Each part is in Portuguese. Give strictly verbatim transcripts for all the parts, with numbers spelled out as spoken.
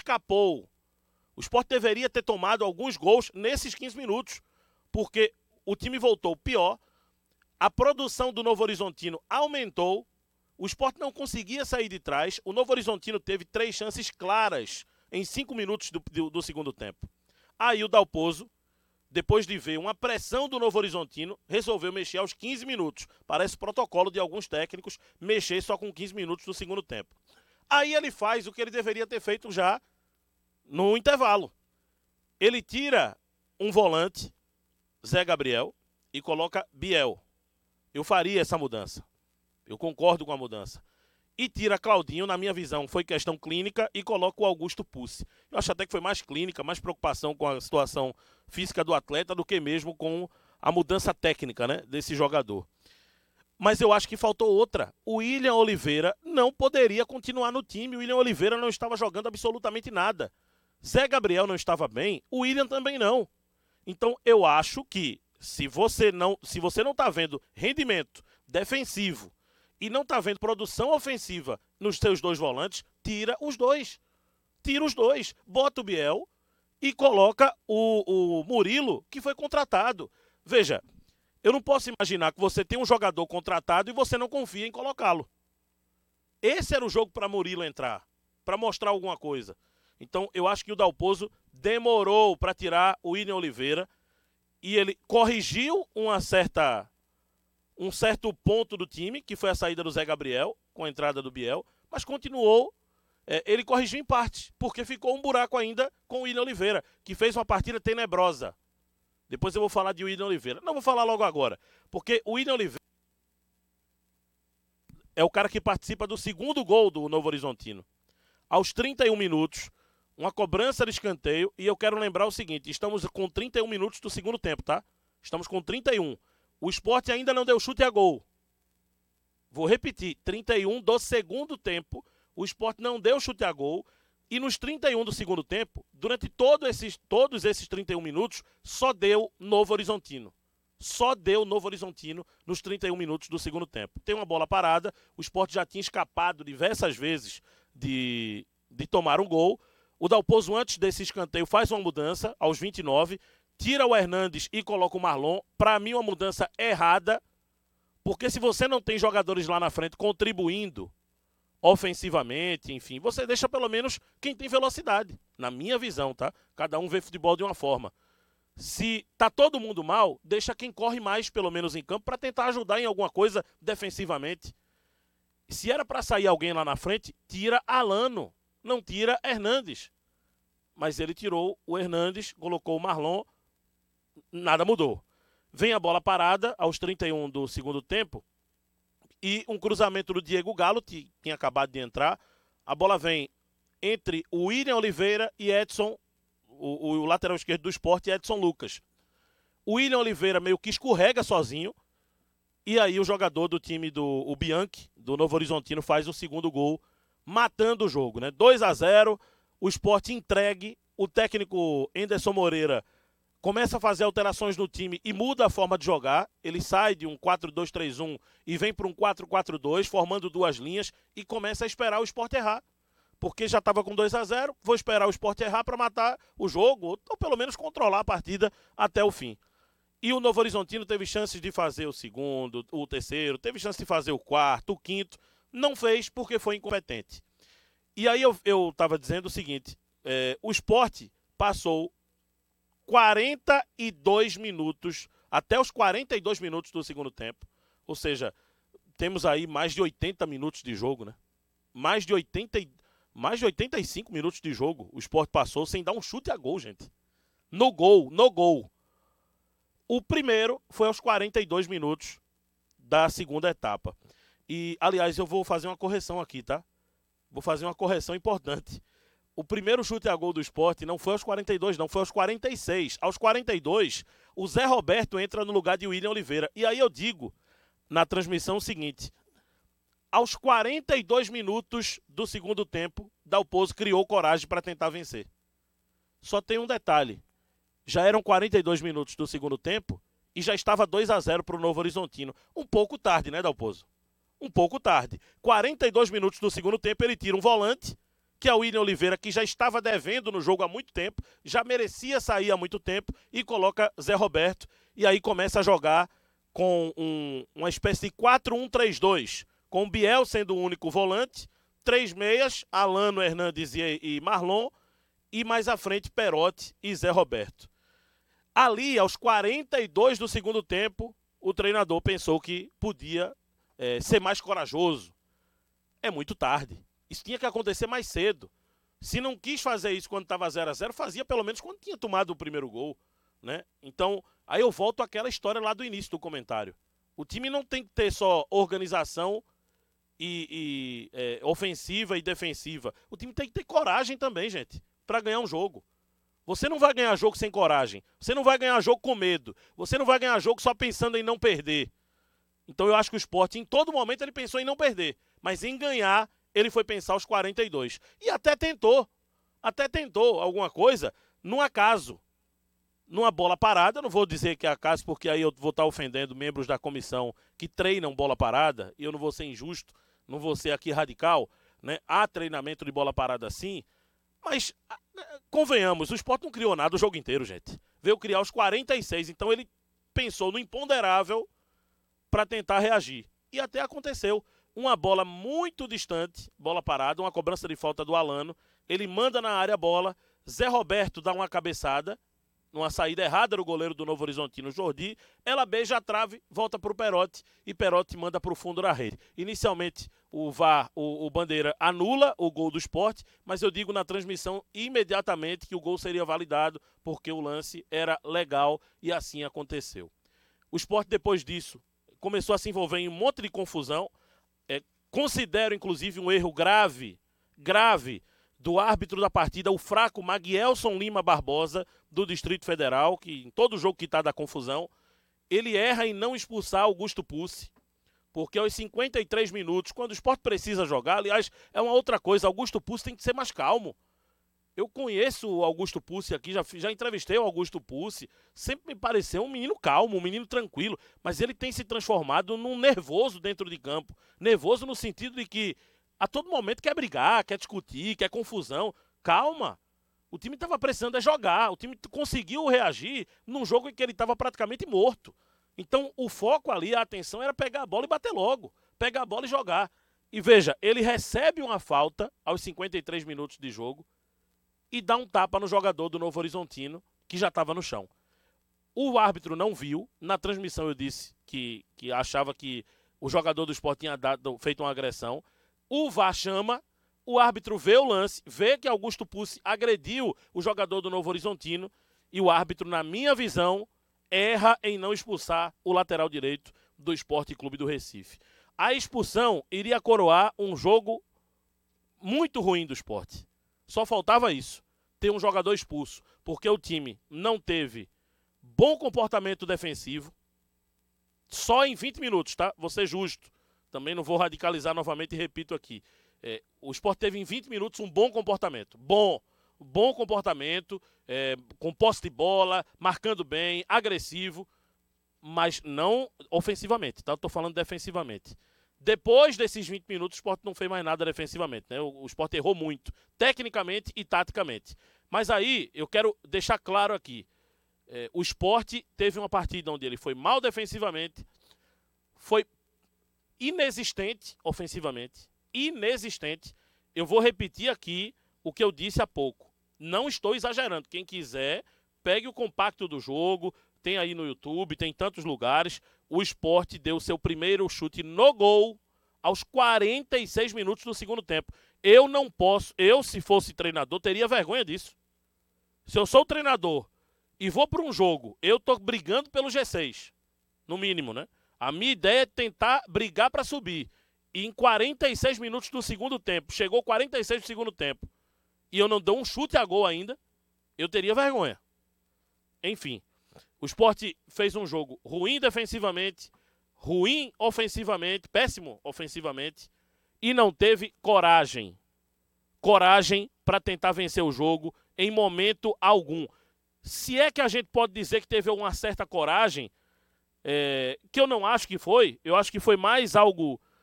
escapou. O Sport deveria ter tomado alguns gols nesses quinze minutos, porque o time voltou pior, a produção do Novo Horizontino aumentou, o Sport não conseguia sair de trás, o Novo Horizontino teve três chances claras em cinco minutos do, do, do segundo tempo. Aí o Dalpozo, depois de ver uma pressão do Novo Horizontino, resolveu mexer aos quinze minutos. Parece protocolo de alguns técnicos, mexer só com quinze minutos do segundo tempo. Aí ele faz o que ele deveria ter feito já no intervalo. Ele tira um volante, Zé Gabriel, e coloca Biel. Eu faria essa mudança. Eu concordo com a mudança. E tira Claudinho, na minha visão, foi questão clínica, e coloca o Augusto Pucci. Eu acho até que foi mais clínica, mais preocupação com a situação física do atleta do que mesmo com a mudança técnica, né, desse jogador. Mas eu acho que faltou outra. O William Oliveira não poderia continuar no time. O William Oliveira não estava jogando absolutamente nada. Zé Gabriel não estava bem, o William também não. Então eu acho que se você não se você não está vendo rendimento defensivo e não está vendo produção ofensiva nos seus dois volantes, tira os dois. Tira os dois. Bota o Biel e coloca o, o Murilo, que foi contratado. Veja, eu não posso imaginar que você tem um jogador contratado e você não confia em colocá-lo. Esse era o jogo para Murilo entrar, para mostrar alguma coisa. Então, eu acho que o Dalpozo demorou para tirar o William Oliveira e ele corrigiu uma certa, um certo ponto do time, que foi a saída do Zé Gabriel, com a entrada do Biel, mas continuou, é, ele corrigiu em parte, porque ficou um buraco ainda com o William Oliveira, que fez uma partida tenebrosa. Depois eu vou falar de William Oliveira. Não vou falar logo agora, porque o William Oliveira é o cara que participa do segundo gol do Novo Horizontino. Aos trinta e um minutos, uma cobrança de escanteio, e eu quero lembrar o seguinte, estamos com trinta e um minutos do segundo tempo, tá? Estamos com trinta e um. O Sport ainda não deu chute a gol. Vou repetir, trinta e um do segundo tempo, o Sport não deu chute a gol, e nos trinta e um do segundo tempo, durante todo esses, todos esses trinta e um minutos, só deu Novo Horizontino. Só deu Novo Horizontino nos trinta e um minutos do segundo tempo. Tem uma bola parada, o Sport já tinha escapado diversas vezes de, de tomar um gol. O Dalpozo, antes desse escanteio, faz uma mudança aos vinte e nove, tira o Hernandes e coloca o Marlon. Para mim, uma mudança errada, porque se você não tem jogadores lá na frente contribuindo ofensivamente, enfim, você deixa pelo menos quem tem velocidade, na minha visão, tá? Cada um vê futebol de uma forma. Se tá todo mundo mal, deixa quem corre mais, pelo menos em campo, para tentar ajudar em alguma coisa defensivamente. Se era para sair alguém lá na frente, tira Alano, não tira Hernandes. Mas ele tirou o Hernandes, colocou o Marlon, nada mudou. Vem a bola parada aos trinta e um do segundo tempo, e um cruzamento do Diego Galo, que tinha acabado de entrar. A bola vem entre o William Oliveira e Edson, o, o lateral esquerdo do Sport, e Edson Lucas. O William Oliveira meio que escorrega sozinho, e aí o jogador do time do o Bianchi, do Novo Horizontino, faz o segundo gol, matando o jogo, né? dois a zero, o Sport entregue, o técnico Anderson Moreira começa a fazer alterações no time e muda a forma de jogar. Ele sai de um quatro dois três um e vem para um quatro quatro dois, formando duas linhas, e começa a esperar o Sport errar. Porque já estava com dois a zero, vou esperar o Sport errar para matar o jogo, ou, ou pelo menos controlar a partida até o fim. E o Novo Horizontino teve chances de fazer o segundo, o terceiro, teve chance de fazer o quarto, o quinto, não fez porque foi incompetente. E aí eu estava dizendo o seguinte, é, o Sport passou quarenta e dois minutos, até os quarenta e dois minutos do segundo tempo, ou seja, temos aí mais de oitenta minutos de jogo, né? Mais de, oitenta, mais de oitenta e cinco minutos de jogo o Sport passou sem dar um chute a gol, gente. No gol, no gol. O primeiro foi aos quarenta e dois minutos da segunda etapa. E, aliás, eu vou fazer uma correção aqui, tá? Vou fazer uma correção importante. O primeiro chute a gol do Sport não foi aos quarenta e dois, não, foi aos quarenta e seis. Aos quarenta e dois, o Zé Roberto entra no lugar de William Oliveira. E aí eu digo, na transmissão, o seguinte. Aos quarenta e dois minutos do segundo tempo, Dalpozo criou coragem para tentar vencer. Só tem um detalhe. Já eram quarenta e dois minutos do segundo tempo e já estava dois a zero para o Novo Horizontino. Um pouco tarde, né, Dalpozo? Um pouco tarde. quarenta e dois minutos do segundo tempo, ele tira um volante que é o William Oliveira, que já estava devendo no jogo há muito tempo, já merecia sair há muito tempo, e coloca Zé Roberto, e aí começa a jogar com um, uma espécie de quatro um três dois, com o Biel sendo o único volante, três meias, Alano, Hernandes e, e Marlon, e mais à frente Perotti e Zé Roberto. Ali, aos quarenta e dois do segundo tempo, o treinador pensou que podia é, ser mais corajoso. É muito tarde. Isso tinha que acontecer mais cedo. Se não quis fazer isso quando estava zero a zero, fazia pelo menos quando tinha tomado o primeiro gol, né? Então, aí eu volto àquela história lá do início do comentário. O time não tem que ter só organização e, e é, ofensiva e defensiva. O time tem que ter coragem também, gente, para ganhar um jogo. Você não vai ganhar jogo sem coragem. Você não vai ganhar jogo com medo. Você não vai ganhar jogo só pensando em não perder. Então eu acho que o Sport, em todo momento, ele pensou em não perder. Mas em ganhar, ele foi pensar aos quarenta e dois. E até tentou. Até tentou alguma coisa num acaso. Numa bola parada. Eu não vou dizer que é acaso, porque aí eu vou estar ofendendo membros da comissão que treinam bola parada. E eu não vou ser injusto, não vou ser aqui radical, né? Há treinamento de bola parada sim. Mas, convenhamos, o Sport não criou nada o jogo inteiro, gente. Veio criar os quarenta e seis, então ele pensou no imponderável para tentar reagir. E até aconteceu. Uma bola muito distante, bola parada, uma cobrança de falta do Alano. Ele manda na área a bola, Zé Roberto dá uma cabeçada, numa saída errada do goleiro do Novo Horizontino, Jordi. Ela beija a trave, volta para o Perotti e Perotti manda para o fundo da rede. Inicialmente, o V A R, o, o Bandeira, anula o gol do Sport, mas eu digo na transmissão imediatamente que o gol seria validado porque o lance era legal e assim aconteceu. O Sport, depois disso, começou a se envolver em um monte de confusão. É, considero, inclusive, um erro grave, grave, do árbitro da partida, o fraco Maguielson Lima Barbosa, do Distrito Federal, que em todo jogo que está da confusão, ele erra em não expulsar Augusto Pucci, porque aos cinquenta e três minutos, quando o Sport precisa jogar, aliás, é uma outra coisa, Augusto Pucci tem que ser mais calmo. Eu conheço o Augusto Pucci aqui, já, já entrevistei o Augusto Pucci, sempre me pareceu um menino calmo, um menino tranquilo, mas ele tem se transformado num nervoso dentro de campo. Nervoso no sentido de que a todo momento quer brigar, quer discutir, quer confusão. Calma, o time estava precisando é jogar, o time conseguiu reagir num jogo em que ele estava praticamente morto. Então o foco ali, a atenção era pegar a bola e bater logo, pegar a bola e jogar. E veja, ele recebe uma falta aos cinquenta e três minutos de jogo, e dá um tapa no jogador do Novo Horizontino, que já estava no chão. O árbitro não viu. Na transmissão eu disse que, que achava que o jogador do Sport tinha dado, feito uma agressão. O V A R chama, o árbitro vê o lance, vê que Augusto Pucci agrediu o jogador do Novo Horizontino, e o árbitro, na minha visão, erra em não expulsar o lateral direito do Sport Clube do Recife. A expulsão iria coroar um jogo muito ruim do Sport. Só faltava isso, ter um jogador expulso, porque o time não teve bom comportamento defensivo, só em vinte minutos, tá? Vou ser justo, também não vou radicalizar novamente e repito aqui. É, o Sport teve em vinte minutos um bom comportamento, bom, bom comportamento, é, com posse de bola, marcando bem, agressivo, mas não ofensivamente, tá? Eu tô falando defensivamente. Depois desses vinte minutos, o Sport não fez mais nada defensivamente, né? O, o Sport errou muito, tecnicamente e taticamente. Mas aí, eu quero deixar claro aqui, é, o Sport teve uma partida onde ele foi mal defensivamente, foi inexistente ofensivamente, inexistente. Eu vou repetir aqui o que eu disse há pouco. Não estou exagerando. Quem quiser, pegue o compacto do jogo, tem aí no YouTube, tem em tantos lugares. O Sport deu seu primeiro chute no gol aos quarenta e seis minutos do segundo tempo. Eu não posso, eu se fosse treinador, teria vergonha disso. Se eu sou o treinador e vou para um jogo, eu tô brigando pelo G seis, no mínimo, né? A minha ideia é tentar brigar para subir. E em quarenta e seis minutos do segundo tempo, chegou quarenta e seis do segundo tempo, e eu não dou um chute a gol ainda, eu teria vergonha. Enfim. O Sport fez um jogo ruim defensivamente, ruim ofensivamente, péssimo ofensivamente, e não teve coragem. Coragem para tentar vencer o jogo em momento algum. Se é que a gente pode dizer que teve uma certa coragem, é, que eu não acho que foi, eu acho que foi mais algo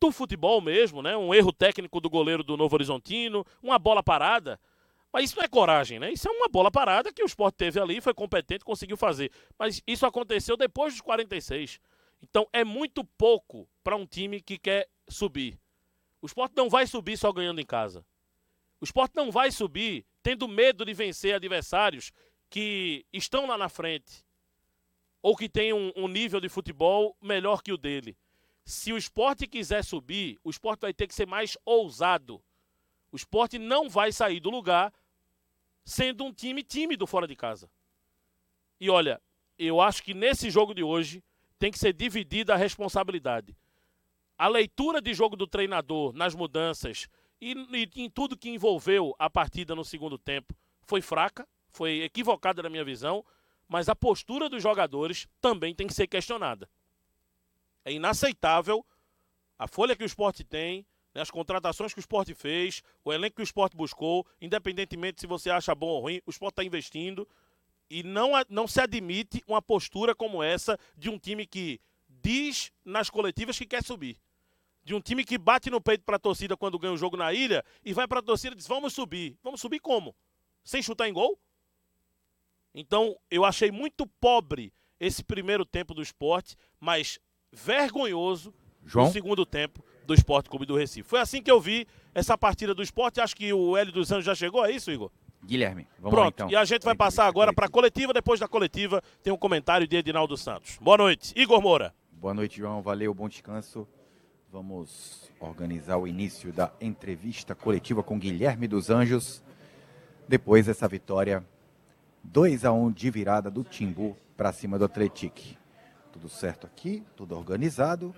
do futebol mesmo, né? Um erro técnico do goleiro do Novo Horizontino, uma bola parada. Mas isso não é coragem, né? Isso é uma bola parada que o Sport teve ali, foi competente, conseguiu fazer. Mas isso aconteceu depois dos quarenta e seis. Então é muito pouco para um time que quer subir. O Sport não vai subir só ganhando em casa. O Sport não vai subir tendo medo de vencer adversários que estão lá na frente ou que têm um, um nível de futebol melhor que o dele. Se o Sport quiser subir, o Sport vai ter que ser mais ousado. O Sport não vai sair do lugar sendo um time tímido fora de casa. E olha, eu acho que nesse jogo de hoje tem que ser dividida a responsabilidade. A leitura de jogo do treinador nas mudanças e, e em tudo que envolveu a partida no segundo tempo foi fraca, foi equivocada na minha visão, mas a postura dos jogadores também tem que ser questionada. É inaceitável a folha que o Sport tem, né, as contratações que o Sport fez, o elenco que o Sport buscou, independentemente se você acha bom ou ruim, o Sport está investindo e não, não se admite uma postura como essa de um time que diz nas coletivas que quer subir. De um time que bate no peito para a torcida quando ganha o jogo na ilha e vai para a torcida e diz, vamos subir. Vamos subir como? Sem chutar em gol? Então, eu achei muito pobre esse primeiro tempo do Sport, mas vergonhoso João? no segundo tempo do Sport Clube do Recife. Foi assim que eu vi essa partida do Sport. Acho que o Hélio dos Anjos já chegou, é isso, Igor? Guilherme, vamos Pronto, lá então. E a gente vai passar agora para a coletiva. Depois da coletiva tem um comentário de Edinaldo Santos. Boa noite, Igor Moura. Boa noite, João. Valeu, bom descanso. Vamos organizar o início da entrevista coletiva com Guilherme dos Anjos. Depois dessa vitória, dois a um de virada do Timbu para cima do Atlético. Tudo certo aqui, tudo organizado.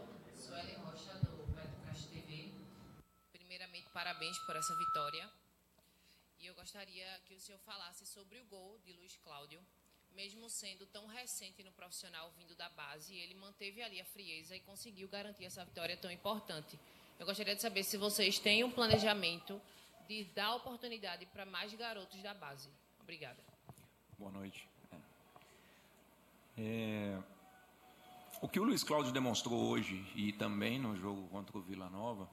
Primeiramente, parabéns por essa vitória. E eu gostaria que o senhor falasse sobre o gol de Luiz Cláudio. Mesmo sendo tão recente no profissional vindo da base, ele manteve ali a frieza e conseguiu garantir essa vitória tão importante. Eu gostaria de saber se vocês têm um planejamento de dar oportunidade para mais garotos da base. Obrigada. Boa noite. É... O que o Luiz Cláudio demonstrou hoje e também no jogo contra o Vila Nova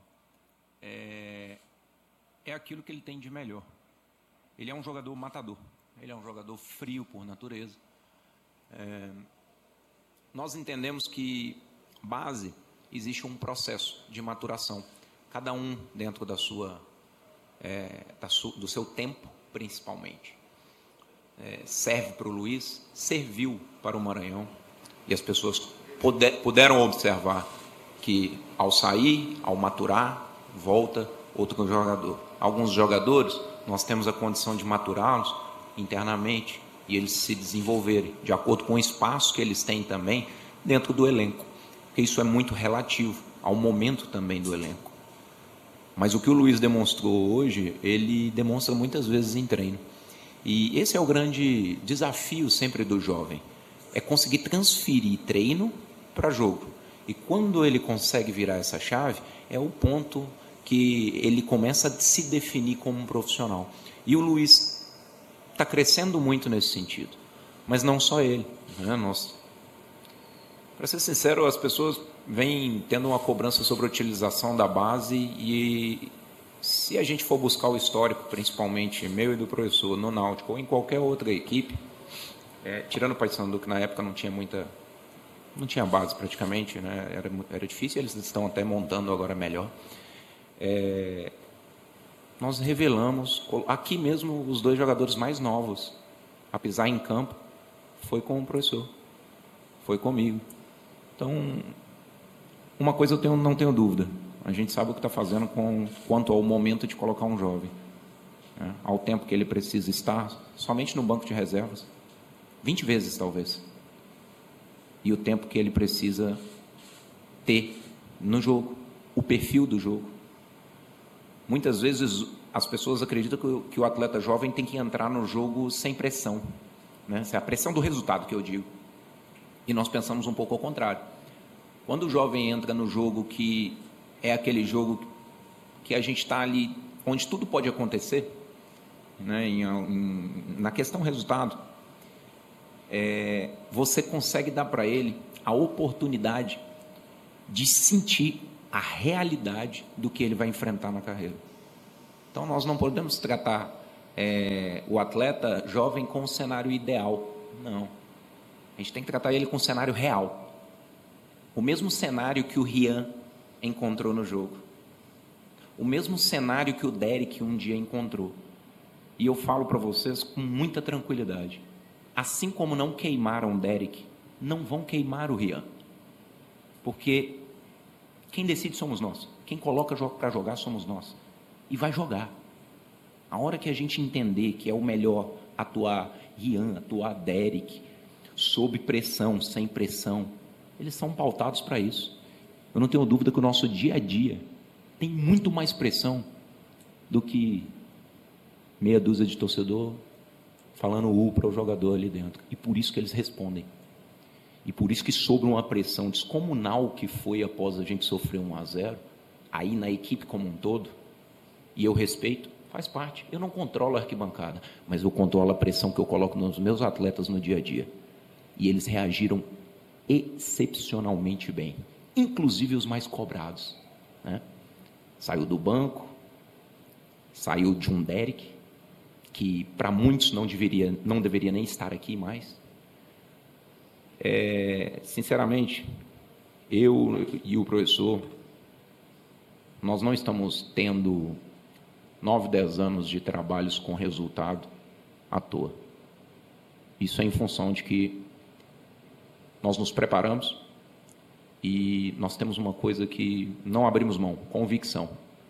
é, é aquilo que ele tem de melhor. Ele é um jogador matador. Ele é um jogador frio por natureza. É, nós entendemos que base existe um processo de maturação. Cada um dentro da sua, é, da su, do seu tempo, principalmente. É, serve para o Luiz, serviu para o Maranhão. E as pessoas puder, puderam observar que ao sair, ao maturar, volta outro jogador. Alguns jogadores, nós temos a condição de maturá-los internamente e eles se desenvolverem de acordo com o espaço que eles têm também dentro do elenco, porque isso é muito relativo ao momento também do elenco. Mas o que o Luiz demonstrou hoje, ele demonstra muitas vezes em treino. E esse é o grande desafio sempre do jovem, é conseguir transferir treino para jogo. E quando ele consegue virar essa chave, é o ponto que ele começa a se definir como um profissional. E o Luiz está crescendo muito nesse sentido, mas não só ele, né? Nós, para ser sincero, as pessoas vêm tendo uma cobrança sobre a utilização da base e se a gente for buscar o histórico, principalmente meu e do professor no Náutico ou em qualquer outra equipe, é, tirando o Paysandu, que na época não tinha muita, não tinha base praticamente, né? era, era difícil, eles estão até montando agora melhor. É, nós revelamos, aqui mesmo, os dois jogadores mais novos a pisar em campo, foi com o professor, foi comigo. Então, uma coisa eu tenho, não tenho dúvida, a gente sabe o que está fazendo com, quanto ao momento de colocar um jovem, né, ao tempo que ele precisa estar, somente no banco de reservas, vinte vezes talvez, e o tempo que ele precisa ter no jogo, o perfil do jogo. Muitas vezes as pessoas acreditam que o, que o atleta jovem tem que entrar no jogo sem pressão, né? É a pressão do resultado que eu digo. E nós pensamos um pouco ao contrário. Quando o jovem entra no jogo que é aquele jogo que a gente está ali, onde tudo pode acontecer, né? em, em, na questão resultado, é, você consegue dar para ele a oportunidade de sentir a realidade do que ele vai enfrentar na carreira. Então, nós não podemos tratar é, o atleta jovem com o cenário ideal. Não. A gente tem que tratar ele com o cenário real. O mesmo cenário que o Rian encontrou no jogo. O mesmo cenário que o Derek um dia encontrou. E eu falo para vocês com muita tranquilidade. Assim como não queimaram o Derek, não vão queimar o Rian. Porque quem decide somos nós. Quem coloca para jogar somos nós. E vai jogar. A hora que a gente entender que é o melhor atuar Rian, atuar Derek, sob pressão, sem pressão, eles são pautados para isso. Eu não tenho dúvida que o nosso dia a dia tem muito mais pressão do que meia dúzia de torcedor falando U para o jogador ali dentro. E por isso que eles respondem. E por isso que sob uma pressão descomunal que foi após a gente sofrer um a zero, aí na equipe como um todo, e eu respeito, faz parte. Eu não controlo a arquibancada, mas eu controlo a pressão que eu coloco nos meus atletas no dia a dia. E eles reagiram excepcionalmente bem, inclusive os mais cobrados, né? Saiu do banco, saiu de um Derek, que para muitos não deveria, não deveria nem estar aqui mais. É, sinceramente, eu e o professor, nós não estamos tendo nove, dez anos de trabalhos com resultado à toa. Isso é em função de que nós nos preparamos e nós temos uma coisa que não abrimos mão, convicção.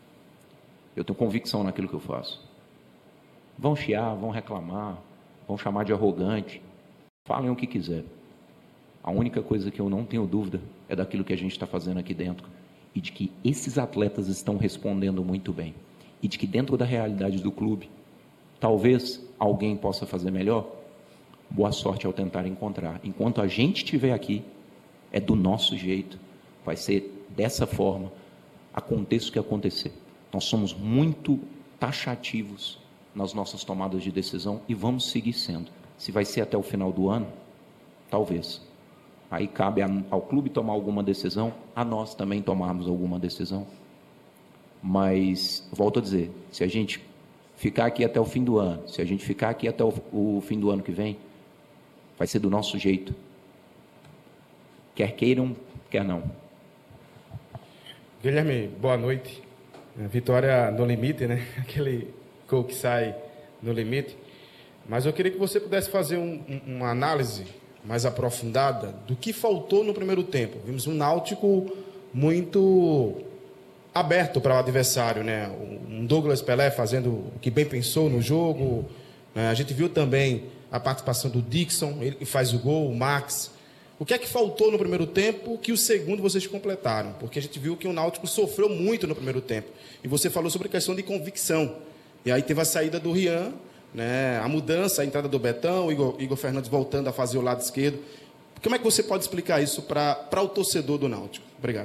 Eu tenho convicção naquilo que eu faço. Vão chiar, vão reclamar, vão chamar de arrogante, falem o que quiser. A única coisa que eu não tenho dúvida é daquilo que a gente está fazendo aqui dentro e de que esses atletas estão respondendo muito bem e de que dentro da realidade do clube, talvez alguém possa fazer melhor. Boa sorte ao tentar encontrar. Enquanto a gente estiver aqui, é do nosso jeito, vai ser dessa forma, aconteça o que acontecer. Nós somos muito taxativos nas nossas tomadas de decisão e vamos seguir sendo. Se vai ser até o final do ano, talvez. Aí cabe ao clube tomar alguma decisão, a nós também tomarmos alguma decisão. Mas, volto a dizer, se a gente ficar aqui até o fim do ano, se a gente ficar aqui até o, o fim do ano que vem, vai ser do nosso jeito. Quer queiram, quer não. Guilherme, boa noite. Vitória no limite, né? Aquele gol que sai no limite. Mas eu queria que você pudesse fazer um, um, uma análise mais aprofundada do que faltou no primeiro tempo. Vimos um Náutico muito aberto para o adversário, né? Um Douglas Pelé fazendo o que bem pensou no jogo. A gente viu também a participação do Dixon, ele faz o gol, o Max. O que é que faltou no primeiro tempo que o segundo vocês completaram? Porque a gente viu que o Náutico sofreu muito no primeiro tempo. E você falou sobre a questão de convicção. E aí teve a saída do Rian, né? A mudança, a entrada do Betão, o Igor, Igor Fernandes voltando a fazer o lado esquerdo. Como é que você pode explicar isso para o torcedor do Náutico? Obrigado.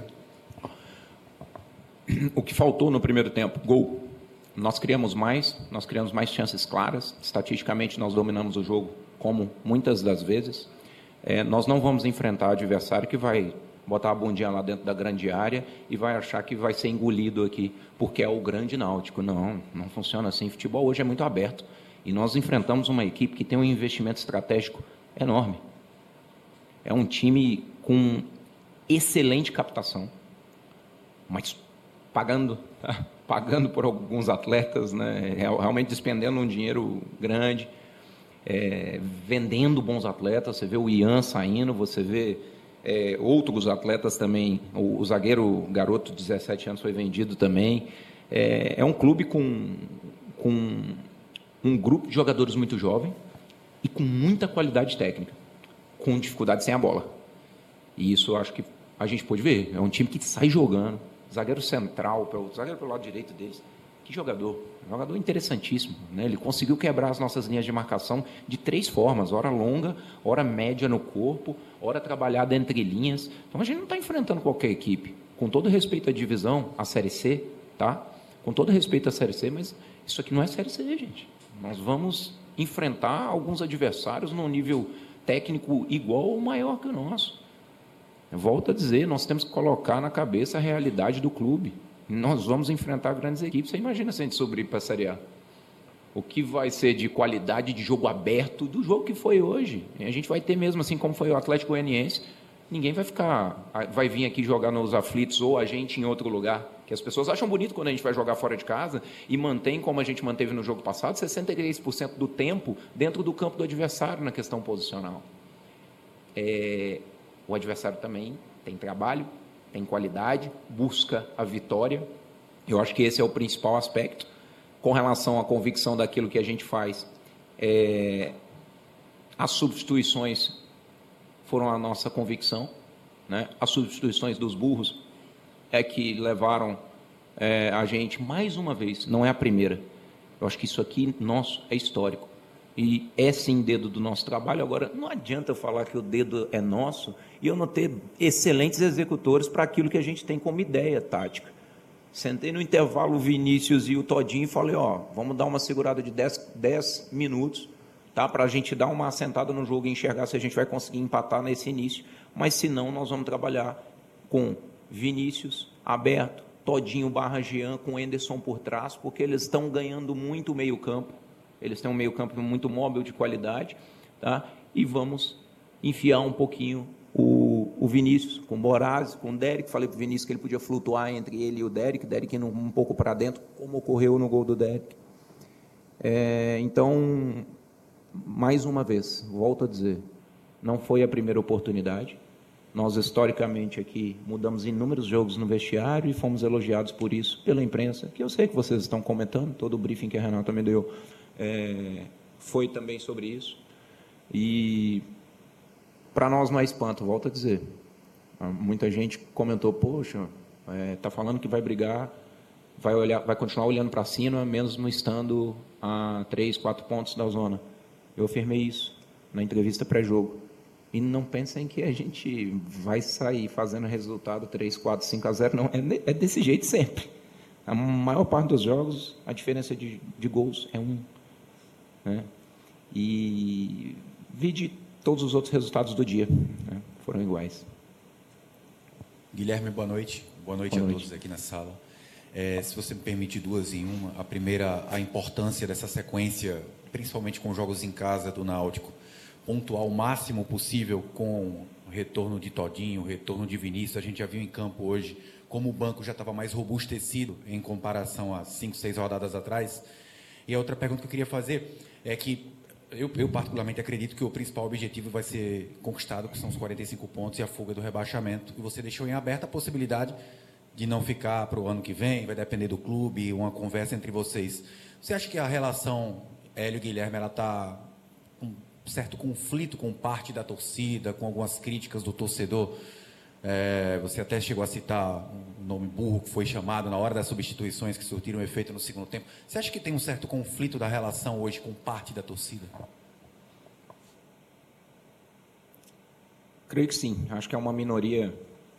O que faltou no primeiro tempo? Gol. Nós criamos mais, nós criamos mais chances claras. Estatisticamente, nós dominamos o jogo, como muitas das vezes. É, nós não vamos enfrentar adversário que vai botar a bundinha lá dentro da grande área e vai achar que vai ser engolido aqui, porque é o grande Náutico. Não, não funciona assim. Futebol hoje é muito aberto. E nós enfrentamos uma equipe que tem um investimento estratégico enorme. É um time com excelente captação, mas pagando, tá? pagando por alguns atletas, né? Realmente despendendo um dinheiro grande, é, vendendo bons atletas. Você vê o Ian saindo, você vê é, outros atletas também. O, o zagueiro garoto de dezessete anos foi vendido também. É, é um clube com, com um grupo de jogadores muito jovem e com muita qualidade técnica, com dificuldade sem a bola. E isso eu acho que a gente pode ver. É um time que sai jogando. Zagueiro central, pelo, zagueiro pelo lado direito deles. Que jogador. Jogador interessantíssimo, né? Ele conseguiu quebrar as nossas linhas de marcação de três formas. Hora longa, hora média no corpo, hora trabalhada entre linhas. Então a gente não está enfrentando qualquer equipe. Com todo respeito à divisão, à Série C, tá? Com todo respeito à Série C, mas isso aqui não é Série C, gente. Nós vamos enfrentar alguns adversários num nível técnico igual ou maior que o nosso. Volto a dizer, nós temos que colocar na cabeça a realidade do clube. Nós vamos enfrentar grandes equipes. Você imagina se a gente subir para a Série A? O que vai ser de qualidade de jogo aberto do jogo que foi hoje? E a gente vai ter mesmo, assim como foi o Atlético Goianiense. Ninguém vai ficar, vai vir aqui jogar nos aflitos ou a gente em outro lugar. Que as pessoas acham bonito quando a gente vai jogar fora de casa e mantém, como a gente manteve no jogo passado, sessenta e três por cento do tempo dentro do campo do adversário na questão posicional. É, o adversário também tem trabalho, tem qualidade, busca a vitória. Eu acho que esse é o principal aspecto. Com relação à convicção daquilo que a gente faz, é, as substituições foram a nossa convicção, né? As substituições dos burros é que levaram é, a gente, mais uma vez, não é a primeira. Eu acho que isso aqui, nosso, é histórico. E é sim dedo do nosso trabalho. Agora, não adianta eu falar que o dedo é nosso e eu não ter excelentes executores para aquilo que a gente tem como ideia tática. Sentei no intervalo o Vinícius e o Todinho e falei, ó, vamos dar uma segurada de dez minutos, tá, para a gente dar uma assentada no jogo e enxergar se a gente vai conseguir empatar nesse início. Mas, se não, nós vamos trabalhar com Vinícius aberto, Todinho barra Jean, com Anderson por trás, porque eles estão ganhando muito meio campo. Eles têm um meio campo muito móvel, de qualidade, tá? E vamos enfiar um pouquinho o, o Vinícius com o Borazzi, com o Derek. Falei para o Vinícius que ele podia flutuar entre ele e o Derek, o Derek indo um pouco para dentro, como ocorreu no gol do Derek. É, então, mais uma vez, volto a dizer, não foi a primeira oportunidade. Nós, historicamente, aqui, mudamos inúmeros jogos no vestiário e fomos elogiados por isso, pela imprensa, que eu sei que vocês estão comentando, todo o briefing que a Renata me deu é, foi também sobre isso. E, para nós, não é espanto, volto a dizer. Muita gente comentou, poxa, está é, falando que vai brigar, vai, olhar, vai continuar olhando para cima, mesmo estando a três, quatro pontos da zona. Eu afirmei isso na entrevista pré-jogo. E não pensem que a gente vai sair fazendo resultado três, quatro, cinco a zero, não. É, é desse jeito sempre. A maior parte dos jogos, a diferença de, de gols é um. Né? E vi de todos os outros resultados do dia, né? Foram iguais. Guilherme, boa noite. Boa noite boa a noite. Todos aqui na sala. É, se você me permite duas em uma, a primeira, a importância dessa sequência, principalmente com jogos em casa do Náutico, pontuar o máximo possível com o retorno de Todinho, o retorno de Vinícius. A gente já viu em campo hoje como o banco já estava mais robustecido em comparação a cinco, seis rodadas atrás. E a outra pergunta que eu queria fazer é que eu, eu particularmente acredito que o principal objetivo vai ser conquistado, que são os quarenta e cinco pontos e a fuga do rebaixamento. E você deixou em aberta a possibilidade de não ficar para o ano que vem, vai depender do clube, uma conversa entre vocês. Você acha que a relação Hélio e Guilherme ela está com certo conflito com parte da torcida, com algumas críticas do torcedor? É, você até chegou a citar um nome burro que foi chamado na hora das substituições que surtiram efeito no segundo tempo. Você acha que tem um certo conflito da relação hoje com parte da torcida? Creio que sim. Acho que é uma minoria,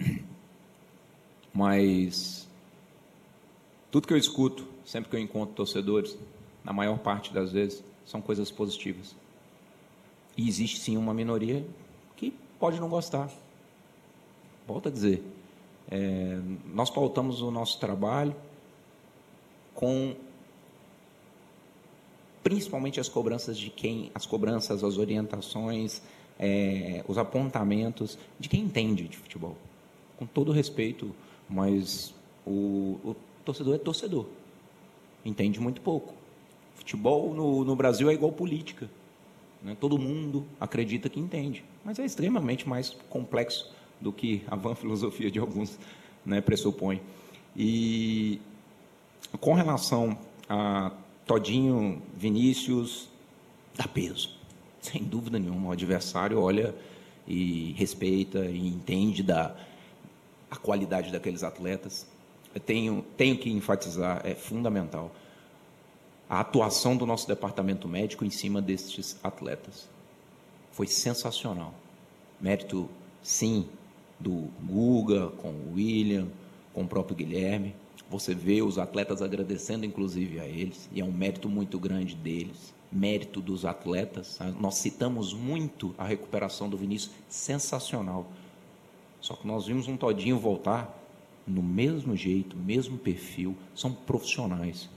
mas tudo que eu escuto, sempre que eu encontro torcedores, na maior parte das vezes, são coisas positivas. E existe sim uma minoria que pode não gostar. Volto a dizer, é, nós pautamos o nosso trabalho com principalmente as cobranças de quem, as cobranças, as orientações, é, os apontamentos de quem entende de futebol. Com todo respeito, mas o, o torcedor é torcedor, entende muito pouco. Futebol no, no Brasil é igual política. Né? Todo mundo acredita que entende, mas é extremamente mais complexo do que a vã filosofia de alguns, né, pressupõe. E com relação a Todinho, Vinícius, dá peso, sem dúvida nenhuma. O adversário olha e respeita e entende da a qualidade daqueles atletas. Eu tenho, tenho que enfatizar, é fundamental, a atuação do nosso departamento médico em cima destes atletas. Foi sensacional. Mérito, sim, do Guga, com o William, com o próprio Guilherme. Você vê os atletas agradecendo, inclusive, a eles, e é um mérito muito grande deles. Mérito dos atletas. Nós citamos muito a recuperação do Vinícius, sensacional. Só que nós vimos um Todinho voltar no mesmo jeito, mesmo perfil, são profissionais,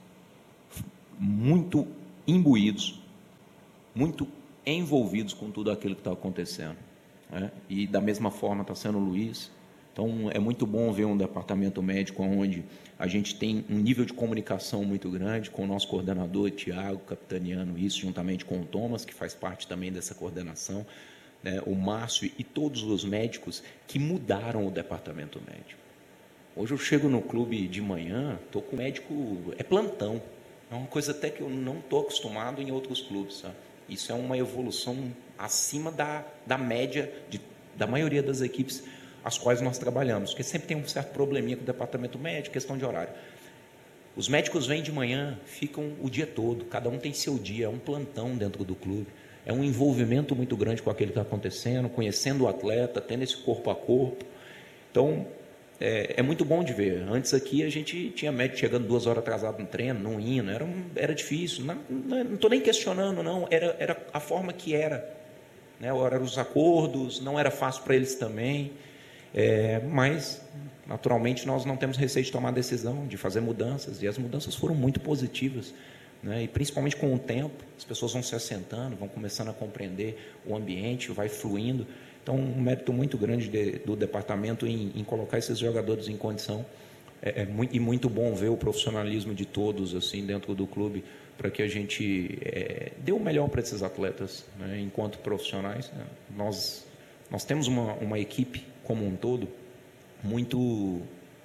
muito imbuídos, muito envolvidos com tudo aquilo que está acontecendo, né? E da mesma forma está sendo o Luiz. Então, é muito bom ver um departamento médico onde a gente tem um nível de comunicação muito grande com o nosso coordenador, Tiago, capitaneando isso, juntamente com o Thomas, que faz parte também dessa coordenação, né, o Márcio e todos os médicos que mudaram o departamento médico. Hoje eu chego no clube de manhã, estou com o médico, é plantão. É uma coisa até que eu não estou acostumado em outros clubes. Sabe? Isso é uma evolução acima da, da média de, da maioria das equipes as quais nós trabalhamos, porque sempre tem um certo probleminha com o departamento médico, questão de horário. Os médicos vêm de manhã, ficam o dia todo, cada um tem seu dia, é um plantão dentro do clube, é um envolvimento muito grande com aquilo que está acontecendo, conhecendo o atleta, tendo esse corpo a corpo. Então, é, é muito bom de ver. Antes aqui a gente tinha médico chegando duas horas atrasado no treino, não indo, era, um, era difícil, não estou nem questionando, não, era, era a forma que era, né? Eram os acordos, não era fácil para eles também. É, mas, naturalmente, nós não temos receio de tomar decisão, de fazer mudanças, e as mudanças foram muito positivas, né? E principalmente com o tempo, as pessoas vão se assentando, vão começando a compreender o ambiente, vai fluindo. Então, um mérito muito grande de, do departamento em, em colocar esses jogadores em condição, é, é muito, e muito bom ver o profissionalismo de todos assim dentro do clube, para que a gente é, dê o melhor para esses atletas, né? Enquanto profissionais, né? nós, nós temos uma, uma equipe como um todo, muito,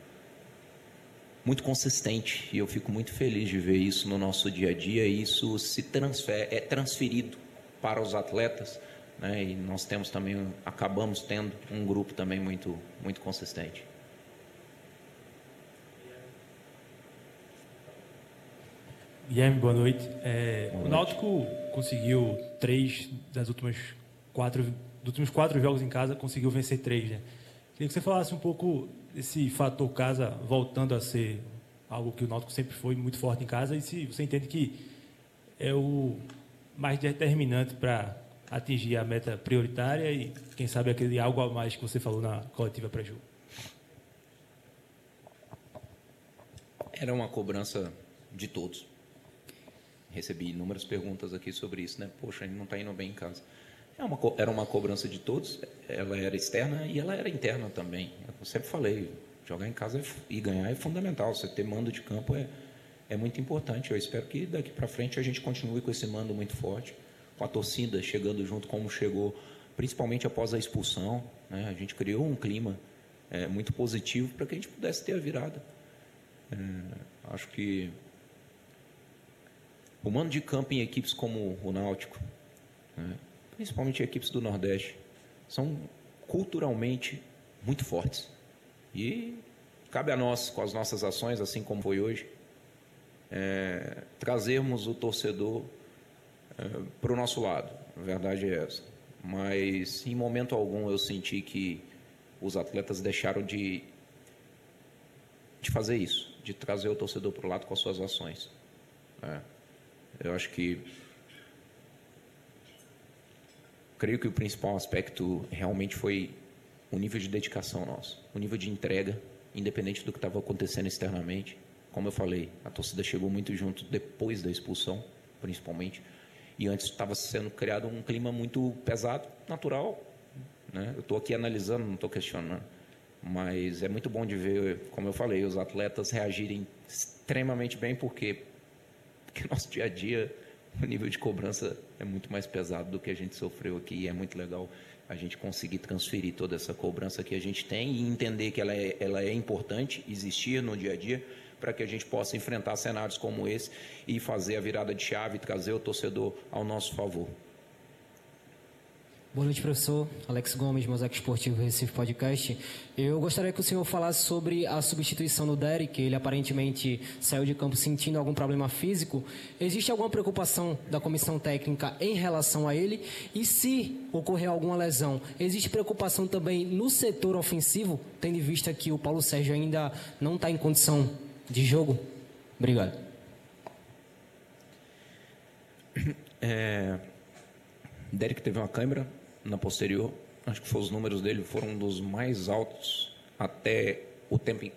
muito consistente, e eu fico muito feliz de ver isso no nosso dia a dia, e isso se transfer, é transferido para os atletas, né? E nós temos também, acabamos tendo um grupo também muito, muito consistente. Guilherme, boa noite. É, boa o noite. Náutico conseguiu três das últimas quatro, dos últimos quatro jogos em casa, conseguiu vencer três, né? Queria que você falasse um pouco desse fator casa voltando a ser algo que o Náutico sempre foi muito forte em casa, e se você entende que é o mais determinante para atingir a meta prioritária e, quem sabe, aquele algo a mais que você falou na coletiva pré-jogo. Era uma cobrança de todos. Recebi inúmeras perguntas aqui sobre isso, né? Poxa, ele não está indo bem em casa. É uma, era uma cobrança de todos, ela era externa e ela era interna também. Eu sempre falei, jogar em casa e ganhar é fundamental, você ter mando de campo é, é muito importante. Eu espero que daqui para frente a gente continue com esse mando muito forte, com a torcida chegando junto como chegou, principalmente após a expulsão, né? A gente criou um clima é, muito positivo para que a gente pudesse ter a virada. É, acho que o mando de campo em equipes como o Náutico, né? Principalmente equipes do Nordeste, são culturalmente muito fortes. E cabe a nós, com as nossas ações, assim como foi hoje, é, trazermos o torcedor é, para o nosso lado. A verdade é essa. Mas, em momento algum, eu senti que os atletas deixaram de, de fazer isso, de trazer o torcedor para o lado com as suas ações. É, eu acho que creio que o principal aspecto realmente foi o nível de dedicação nosso, o nível de entrega, independente do que estava acontecendo externamente. Como eu falei, a torcida chegou muito junto depois da expulsão, principalmente, e antes estava sendo criado um clima muito pesado, natural, né? Eu estou aqui analisando, não estou questionando, mas é muito bom de ver, como eu falei, os atletas reagirem extremamente bem, porque, porque nosso dia a dia, o nível de cobrança é muito mais pesado do que a gente sofreu aqui, e é muito legal a gente conseguir transferir toda essa cobrança que a gente tem e entender que ela é, ela é importante existir no dia a dia, para que a gente possa enfrentar cenários como esse e fazer a virada de chave e trazer o torcedor ao nosso favor. Boa noite, professor. Alex Gomes, Mosaico Esportivo Recife Podcast. Eu gostaria que o senhor falasse sobre a substituição do Derek. Ele aparentemente saiu de campo sentindo algum problema físico. Existe alguma preocupação da comissão técnica em relação a ele? E se ocorrer alguma lesão, existe preocupação também no setor ofensivo, tendo em vista que o Paulo Sérgio ainda não está em condição de jogo? Obrigado. É, Derek teve uma câimbra na posterior, acho que foi os números dele foram um dos mais altos até o tempo,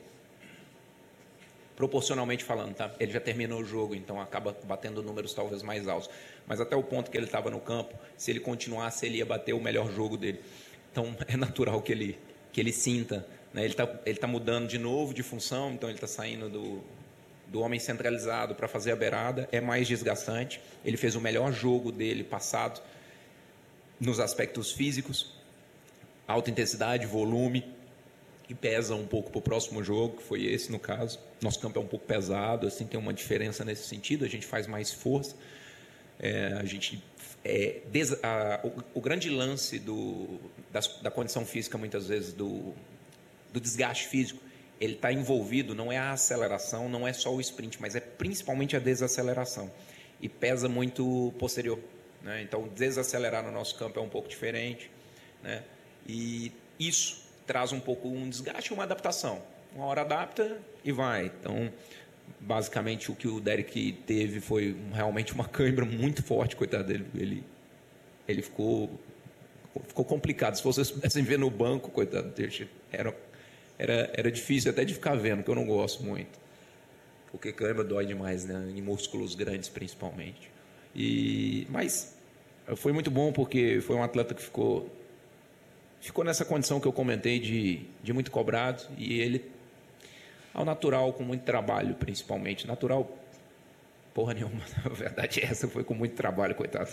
proporcionalmente falando, tá? Ele já terminou o jogo, então acaba batendo números talvez mais altos. Mas até o ponto que ele estava no campo, se ele continuasse, ele ia bater o melhor jogo dele. Então é natural que ele, que ele sinta, né? Ele está ele tá mudando de novo de função, então ele está saindo do, do homem centralizado para fazer a beirada, é mais desgastante. Ele fez o melhor jogo dele passado nos aspectos físicos, alta intensidade, volume, que pesa um pouco para o próximo jogo, que foi esse no caso. Nosso campo é um pouco pesado, assim, tem uma diferença nesse sentido, a gente faz mais força. É, a gente, é, des, a, o, o grande lance do, da, da condição física, muitas vezes, do, do desgaste físico, ele está envolvido, não é a aceleração, não é só o sprint, mas é principalmente a desaceleração. E pesa muito posterior, né? Então, desacelerar no nosso campo é um pouco diferente, né? E isso traz um pouco um desgaste e uma adaptação. Uma hora adapta e vai. Então, basicamente, o que o Derek teve foi realmente uma cãibra muito forte, coitado dele. Ele, ele ficou, ficou complicado. Se vocês pudessem ver no banco, coitado dele, era, era, era difícil até de ficar vendo, que eu não gosto muito. Porque cãibra dói demais, né? Em músculos grandes, principalmente. E, mas foi muito bom, porque foi um atleta que ficou... Ficou nessa condição que eu comentei de, de muito cobrado, e ele, ao natural, com muito trabalho, principalmente. Natural, porra nenhuma, a verdade é essa, foi com muito trabalho, coitado.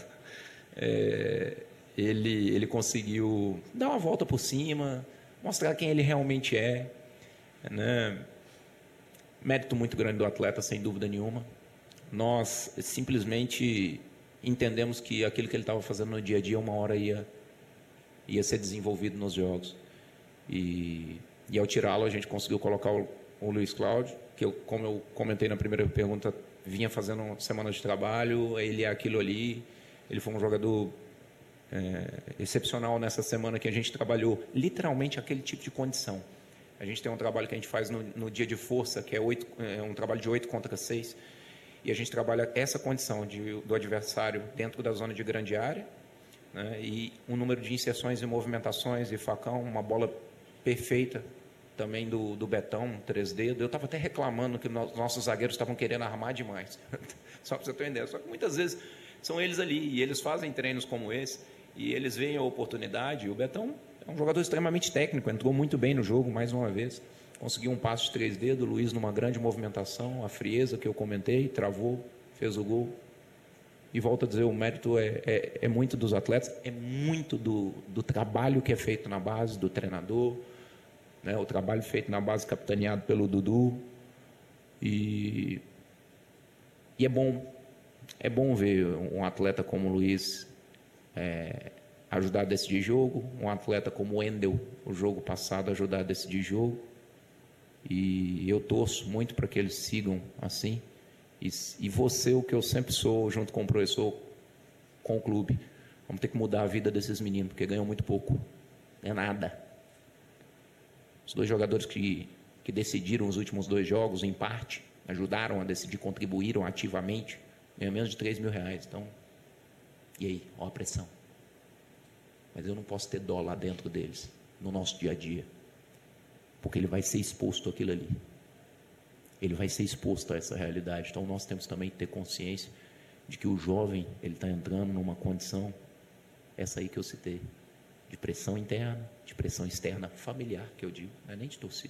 É, ele, ele conseguiu dar uma volta por cima, mostrar quem ele realmente é, né? Mérito muito grande do atleta, sem dúvida nenhuma. Nós simplesmente entendemos que aquilo que ele estava fazendo no dia a dia, uma hora ia... ia ser desenvolvido nos jogos. E, e ao tirá-lo, a gente conseguiu colocar o, o Luiz Cláudio, que, eu, como eu comentei na primeira pergunta, vinha fazendo uma semana de trabalho, ele é aquilo ali, ele foi um jogador é, excepcional nessa semana que a gente trabalhou literalmente aquele tipo de condição. A gente tem um trabalho que a gente faz no, no dia de força, que é, oito, é um trabalho de oito contra seis, e a gente trabalha essa condição de, do adversário dentro da zona de grande área, né, e um número de inserções e movimentações e facão, uma bola perfeita também do, do Betão, três dedos. Eu estava até reclamando que no, nossos zagueiros estavam querendo armar demais, só para você ter uma ideia. Só que muitas vezes são eles ali, e eles fazem treinos como esse, e eles veem a oportunidade. E o Betão é um jogador extremamente técnico, entrou muito bem no jogo, mais uma vez. Conseguiu um passe de três dedos, o Luiz numa grande movimentação, a frieza que eu comentei, travou, fez o gol. E volto a dizer, o mérito é, é, é muito dos atletas, é muito do, do trabalho que é feito na base, do treinador, né? O trabalho feito na base capitaneado pelo Dudu. E, e é bom, é bom ver um atleta como o Luiz é, ajudar a decidir jogo, um atleta como o Wendel, o jogo passado, ajudar a decidir jogo. E eu torço muito para que eles sigam assim. E, e você, o que eu sempre sou, junto com o professor, com o clube, vamos ter que mudar a vida desses meninos, porque ganham muito pouco, não é nada. Os dois jogadores que, que decidiram os últimos dois jogos, em parte, ajudaram a decidir, contribuíram ativamente, ganham menos de três mil reais. Então, e aí, ó a pressão. Mas eu não posso ter dó lá dentro deles, no nosso dia a dia, porque ele vai ser exposto àquilo ali. Ele vai ser exposto a essa realidade. Então, nós temos também que ter consciência de que o jovem, ele está entrando numa condição, essa aí que eu citei, de pressão interna, de pressão externa familiar, que eu digo, não é nem de torcida.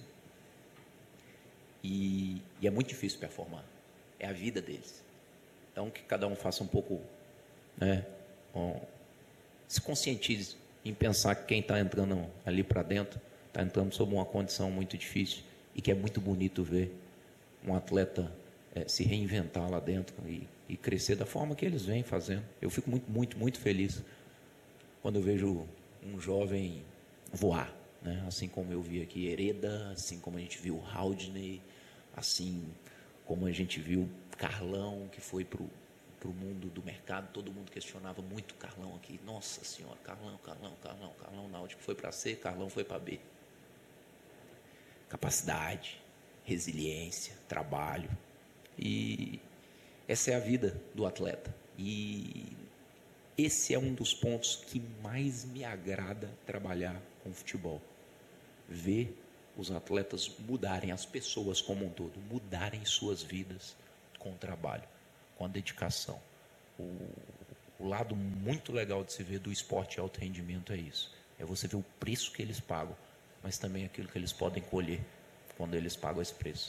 E, e é muito difícil performar. É a vida deles. Então, que cada um faça um pouco, né, um, se conscientize em pensar que quem está entrando ali para dentro está entrando sob uma condição muito difícil e que é muito bonito ver um atleta é, se reinventar lá dentro e, e crescer da forma que eles vêm fazendo. Eu fico muito, muito, muito feliz quando eu vejo um jovem voar, né? Assim como eu vi aqui Hereda, assim como a gente viu Haldney, assim como a gente viu Carlão, que foi para o mundo do mercado. Todo mundo questionava muito Carlão aqui. Nossa Senhora, Carlão, Carlão, Carlão, Carlão Náutico foi para C, Carlão foi para B. Capacidade, resiliência, trabalho. E essa é a vida do atleta. E esse é um dos pontos que mais me agrada trabalhar com futebol. Ver os atletas mudarem, as pessoas como um todo, mudarem suas vidas com o trabalho, com a dedicação. O, o lado muito legal de se ver do esporte de alto rendimento é isso. É você ver o preço que eles pagam, mas também aquilo que eles podem colher quando eles pagam esse preço.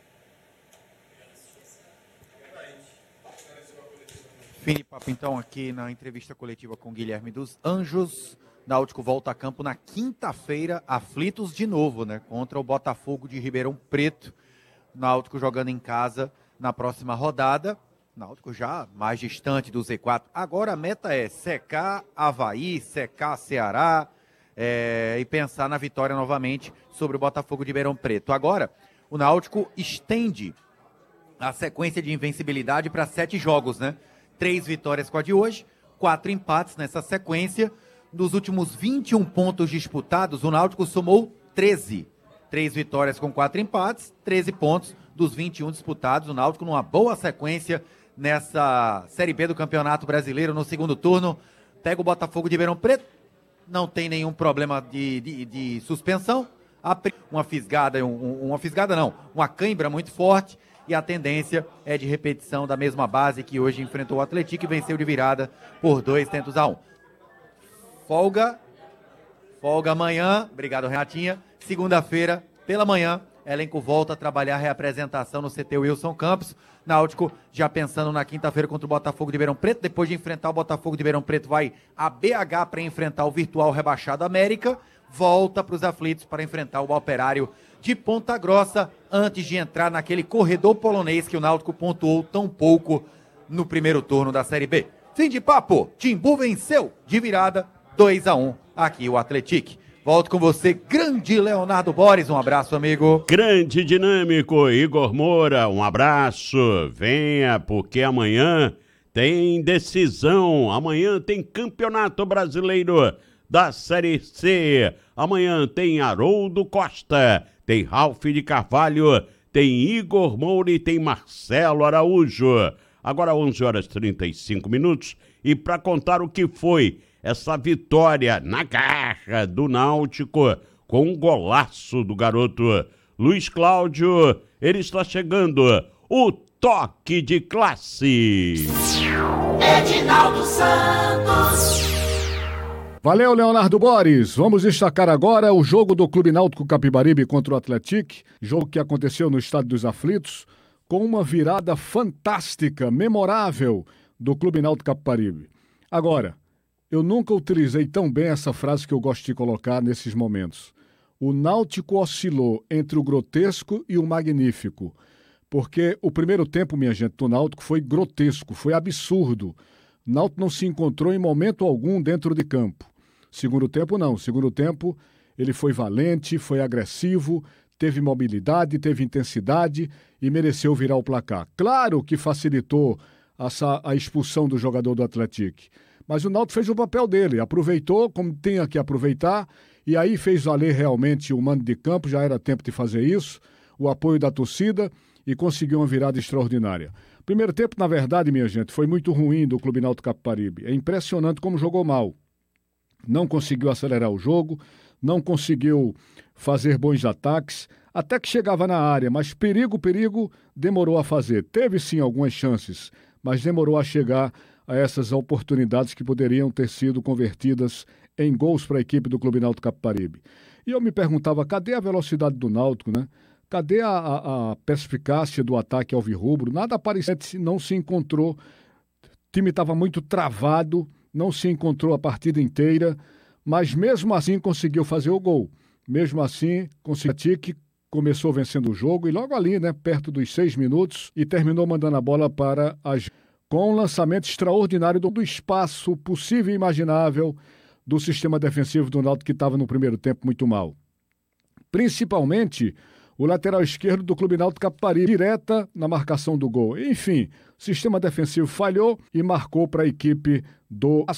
Fim de papo, então, aqui na entrevista coletiva com Guilherme dos Anjos. Náutico volta a campo na quinta-feira, aflitos de novo, né? Contra o Botafogo de Ribeirão Preto. Náutico jogando em casa na próxima rodada. Náutico já mais distante do Z quatro. Agora a meta é secar Avaí, secar Ceará é, e pensar na vitória novamente sobre o Botafogo de Ribeirão Preto. Agora, o Náutico estende a sequência de invencibilidade para sete jogos, né? Três vitórias com a de hoje, quatro empates nessa sequência. Dos últimos vinte e um pontos disputados, o Náutico somou treze. Três vitórias com quatro empates, treze pontos dos vinte e um disputados. O Náutico numa boa sequência nessa Série B do Campeonato Brasileiro no segundo turno. Pega o Botafogo de Ribeirão Preto, não tem nenhum problema de, de, de suspensão. Uma fisgada, um, uma fisgada não, uma cãibra muito forte. E a tendência é de repetição da mesma base que hoje enfrentou o Atlético e venceu de virada por dois tentos a um. Folga, folga amanhã, obrigado Renatinha. Segunda-feira, pela manhã, elenco volta a trabalhar a reapresentação no C T Wilson Campos. Náutico já pensando na quinta-feira contra o Botafogo de Ribeirão Preto. Depois de enfrentar o Botafogo de Ribeirão Preto, vai a B H para enfrentar o virtual rebaixado América. Volta para os aflitos para enfrentar o Operário de Ponta Grossa, antes de entrar naquele corredor polonês que o Náutico pontuou tão pouco no primeiro turno da Série B. Fim de papo, Timbu venceu de virada dois a um aqui o Atlético. Volto com você, grande Leonardo Boris, um abraço, amigo. Grande dinâmico, Igor Moura, um abraço. Venha, porque amanhã tem decisão, amanhã tem Campeonato Brasileiro da Série C. Amanhã tem Haroldo Costa, tem Ralf de Carvalho, tem Igor Moura e tem Marcelo Araújo. Agora onze horas e trinta e cinco minutos e para contar o que foi essa vitória na garra do Náutico com um golaço do garoto Luiz Cláudio, ele está chegando, o toque de classe. Edinaldo Santos. Valeu, Leonardo Boris. Vamos destacar agora o jogo do Clube Náutico Capibaribe contra o Atlético, jogo que aconteceu no Estádio dos Aflitos, com uma virada fantástica, memorável do Clube Náutico Capibaribe. Agora, eu nunca utilizei tão bem essa frase que eu gosto de colocar nesses momentos. O Náutico oscilou entre o grotesco e o magnífico, porque o primeiro tempo, minha gente, do Náutico foi grotesco, foi absurdo. O Náutico não se encontrou em momento algum dentro de campo. Segundo tempo, não. Segundo tempo, ele foi valente, foi agressivo, teve mobilidade, teve intensidade e mereceu virar o placar. Claro que facilitou essa, a expulsão do jogador do Atlético, mas o Náutico fez o papel dele, aproveitou como tinha que aproveitar e aí fez valer realmente o mando de campo, já era tempo de fazer isso, o apoio da torcida e conseguiu uma virada extraordinária. Primeiro tempo, na verdade, minha gente, foi muito ruim do Clube Náutico Capibaribe. É impressionante como jogou mal. Não conseguiu acelerar o jogo, não conseguiu fazer bons ataques, até que chegava na área, mas perigo, perigo, demorou a fazer. Teve sim algumas chances, mas demorou a chegar a essas oportunidades que poderiam ter sido convertidas em gols para a equipe do Clube Náutico Capibaribe. E eu me perguntava, cadê a velocidade do Náutico, né? Cadê a, a, a perspicácia do ataque alvirrubro? Nada aparecente não se encontrou. O time estava muito travado, não se encontrou a partida inteira, mas mesmo assim conseguiu fazer o gol. Mesmo assim, conseguiu. Começou vencendo o jogo e logo ali, né, perto dos seis minutos, e terminou mandando a bola para as... com um lançamento extraordinário do, do espaço possível e imaginável do sistema defensivo do Náutico, que estava no primeiro tempo muito mal. Principalmente o lateral esquerdo do Clube Náutico Capibaribe, direta na marcação do gol. Enfim, o sistema defensivo falhou e marcou para a equipe do